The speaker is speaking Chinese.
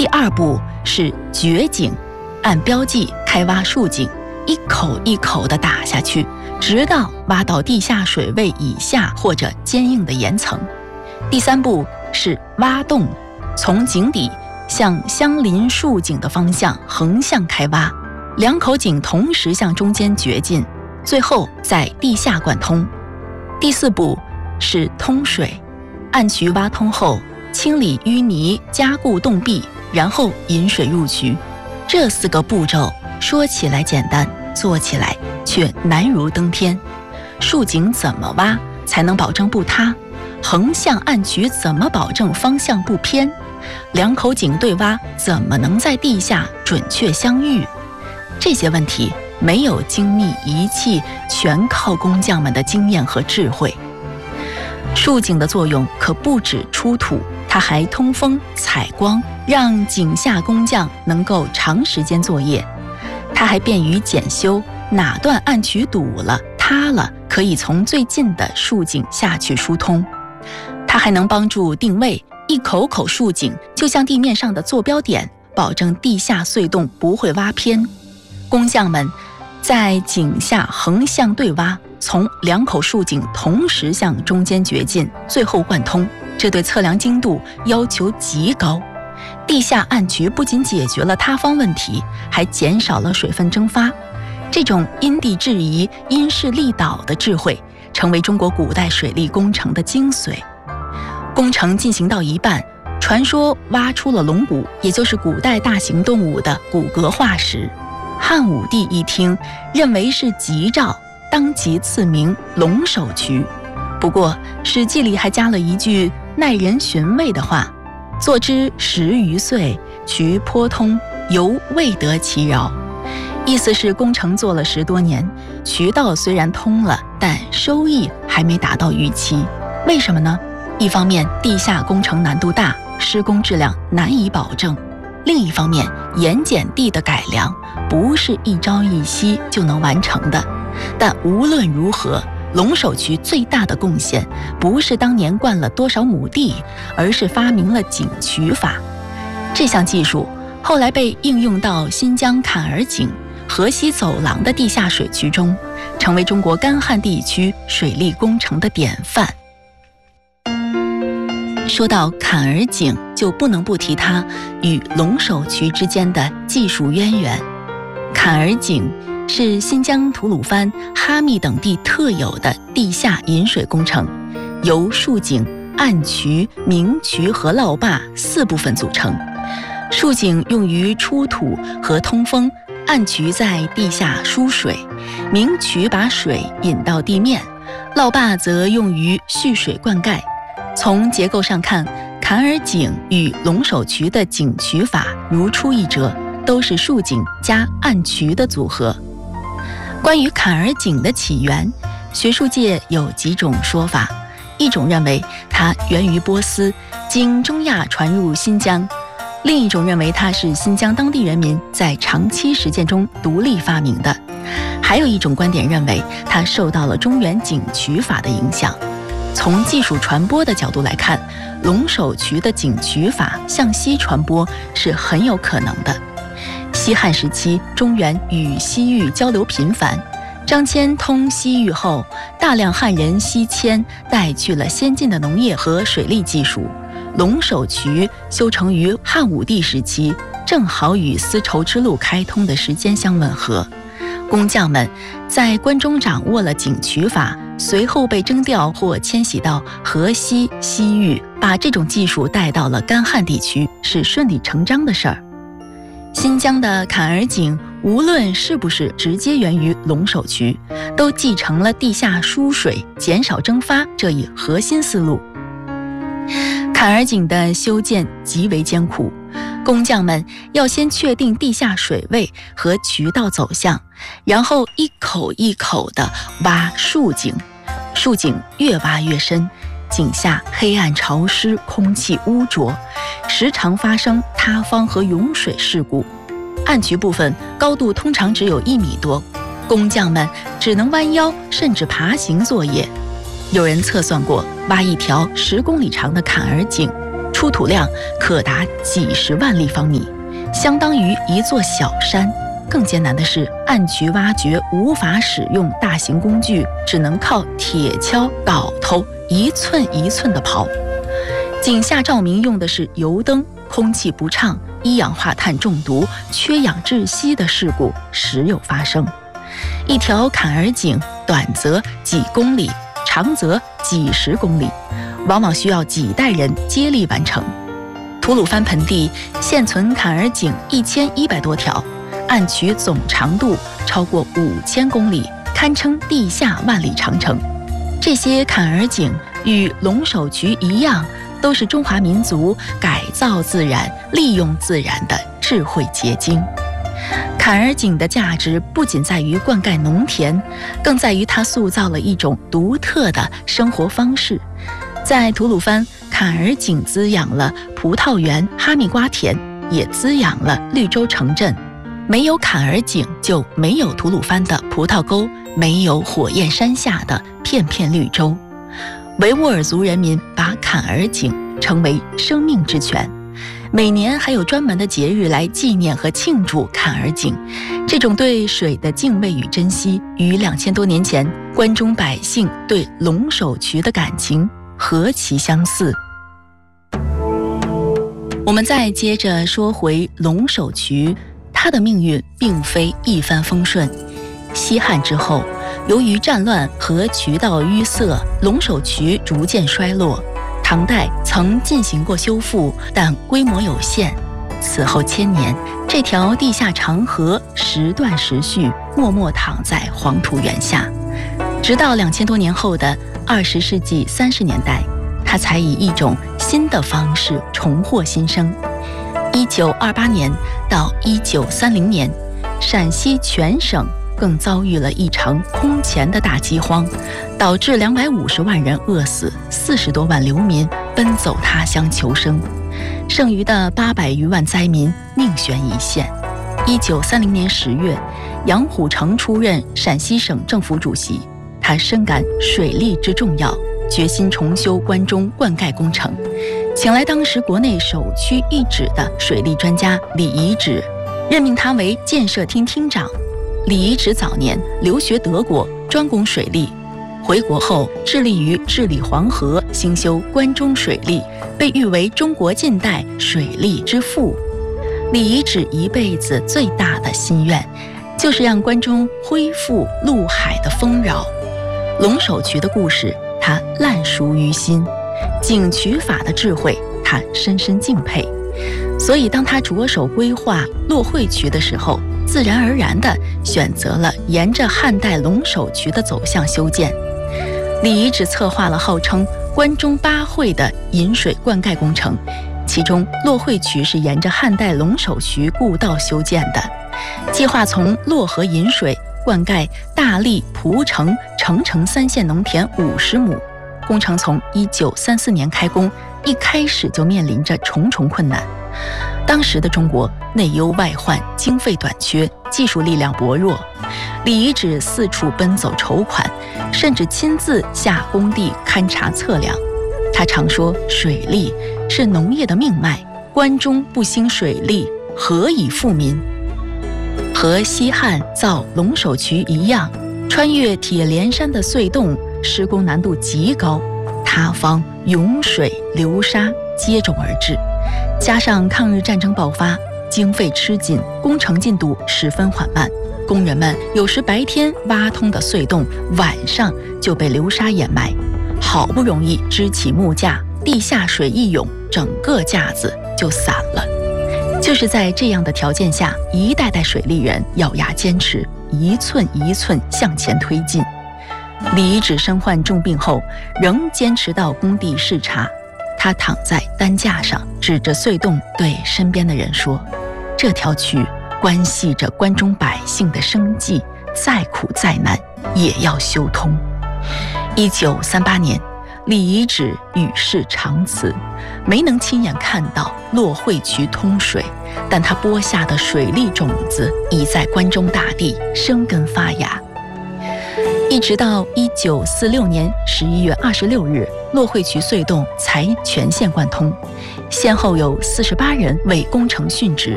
2步是掘井，按标记开挖竖井，一口一口地打下去，直到挖到地下水位以下或者坚硬的岩层。第3步是挖洞，从井底向相邻竖井的方向横向开挖，2口井同时向中间掘进，最后在地下贯通。第4步是通水，暗渠挖通后清理淤泥，加固洞壁，然后引水入渠。这4个步骤说起来简单，做起来却难如登天。竖井怎么挖才能保证不塌？横向暗渠怎么保证方向不偏？2口井对挖怎么能在地下准确相遇？这些问题没有精密仪器，全靠工匠们的经验和智慧。竖井的作用可不止出土，它还通风采光，让井下工匠能够长时间作业。它还便于检修，哪段暗渠堵了塌了，可以从最近的竖井下去疏通。它还能帮助定位，一口口竖井就像地面上的坐标点，保证地下隧洞不会挖偏。工匠们在井下横向对挖，从2口竖井同时向中间掘进，最后贯通，这对测量精度要求极高。地下暗渠不仅解决了塌方问题，还减少了水分蒸发。这种因地制宜、因势利导的智慧，成为中国古代水利工程的精髓。工程进行到一半，传说挖出了龙骨，也就是古代大型动物的骨骼化石。汉武帝一听，认为是吉兆，当即赐名龙首渠。不过《史记》里还加了一句耐人寻味的话：做之10余岁，渠颇通，犹未得其饶。意思是工程做了10多年，渠道虽然通了，但收益还没达到预期。为什么呢？一方面地下工程难度大，施工质量难以保证；另一方面盐碱地的改良不是一朝一夕就能完成的。但无论如何，龙首渠最大的贡献不是当年灌了多少亩地，而是发明了井渠法。这项技术后来被应用到新疆坎儿井、河西走廊的地下水渠中，成为中国干旱地区水利工程的典范。说到坎儿井，就不能不提它与龙首渠之间的技术渊源。坎儿井是新疆吐鲁番、哈密等地特有的地下引水工程，由竖井、暗渠、明渠和涝坝4部分组成。竖井用于出土和通风，暗渠在地下输水，明渠把水引到地面，涝坝则用于蓄水灌溉。从结构上看，坎儿井与龙首渠的井渠法如出一辙，都是竖井加暗渠的组合。关于坎儿井的起源，学术界有几种说法。一种认为它源于波斯，经中亚传入新疆；另一种认为它是新疆当地人民在长期实践中独立发明的。还有一种观点认为它受到了中原井渠法的影响。从技术传播的角度来看，龙首渠的井渠法向西传播是很有可能的。西汉时期，中原与西域交流频繁，张骞通西域后，大量汉人西迁，带去了先进的农业和水利技术。龙首渠修成于汉武帝时期，正好与丝绸之路开通的时间相吻合。工匠们在关中掌握了井渠法，随后被征调或迁徙到河西、西域，把这种技术带到了干旱地区，是顺理成章的事儿。新疆的坎儿井无论是不是直接源于龙首渠，都继承了地下输水、减少蒸发这一核心思路。坎儿井的修建极为艰苦，工匠们要先确定地下水位和渠道走向，然后一口一口地挖竖井。竖井越挖越深，井下黑暗潮湿，空气污浊，时常发生塌方和涌水事故。暗渠部分高度通常只有1米多，工匠们只能弯腰甚至爬行作业。有人测算过，挖一条10公里长的坎儿井， 出土量可达几十万立方米，相当于一座小山。更艰难的是，暗渠挖掘无法使用大型工具，只能靠铁锹、镐头一寸一寸地刨。井下照明用的是油灯，空气不畅，一氧化碳中毒、缺氧窒息的事故时有发生。一条坎儿井，短则几公里，长则几十公里，往往需要几代人接力完成。吐鲁番盆地现存坎儿井1100多条，暗渠总长度超过5000公里，堪称地下万里长城。这些坎儿井与龙首渠一样，都是中华民族改造自然、利用自然的智慧结晶。坎儿井的价值不仅在于灌溉农田，更在于它塑造了一种独特的生活方式。在吐鲁番，坎儿井滋养了葡萄园、哈密瓜田，也滋养了绿洲城镇。没有坎儿井，就没有吐鲁番的葡萄沟，没有火焰山下的片片绿洲。维吾尔族人民把坎儿井称为生命之泉，每年还有专门的节日来纪念和庆祝坎儿井。这种对水的敬畏与珍惜，与2000多年前关中百姓对龙首渠的感情何其相似。我们再接着说回龙首渠，它的命运并非一帆风顺。西汉之后，由于战乱和渠道淤塞，龙首渠逐渐衰落。唐代曾进行过修复，但规模有限。此后1000年，这条地下长河时断时续，默默躺在黄土原下。直到2000多年后的20世纪30年代，它才以一种新的方式重获新生。1928年到1930年，陕西全省更遭遇了一场空前的大饥荒，导致250万人饿死，40多万流民奔走他乡求生，剩余的800余万灾民命悬一线。1930年10月，杨虎城出任陕西省政府主席，他深感水利之重要，决心重修关中灌溉工程，请来当时国内首屈一指的水利专家李遗址，任命他为建设厅厅长。李遗址早年留学德国，专攻水利，回国后致力于治理黄河，兴修关中水利，被誉为中国近代水利之父。李遗址一辈子最大的心愿，就是让关中恢复陆海的丰饶。龙首渠的故事，他烂熟于心；井渠法的智慧，他深深敬佩。所以当他着手规划洛会渠的时候，自然而然地选择了沿着汉代龙首渠的走向修建。李遗址策划了号称关中8会的引水灌溉工程，其中洛会渠是沿着汉代龙首渠故道修建的，计划从洛河引水灌溉大荔、蒲城、澄城3县农田50亩。工程从1934年开工，一开始就面临着重重困难。当时的中国内忧外患，经费短缺，技术力量薄弱。李遗址四处奔走筹款，甚至亲自下工地勘察测量。他常说，水利是农业的命脉，关中不兴水利，何以富民？和西汉造龙首渠一样，穿越铁连山的隧洞，施工难度极高，塌方、涌水、流沙接踵而至。加上抗日战争爆发，经费吃紧，工程进度十分缓慢。工人们有时白天挖通的隧洞，晚上就被流沙掩埋。好不容易支起木架，地下水一涌，整个架子就散了。就是在这样的条件下，一代代水利人咬牙坚持，一寸一寸向前推进。李遗址身患重病后，仍坚持到工地视察。他躺在担架上，指着隧洞对身边的人说：“这条渠关系着关中百姓的生计，再苦再难也要修通。”1938年，李遗址与世长辞，没能亲眼看到洛会渠通水，但他播下的水利种子已在关中大地生根发芽。一直到1946年11月26日， 洛惠渠隧洞才全线贯通。先后有48人为工程殉职，